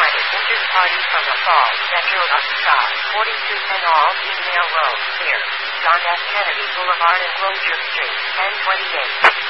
United injured party from the fall. Metro Upside. 4210 All Female Road. Clear. John F. Kennedy Boulevard and Closure Street. 1028.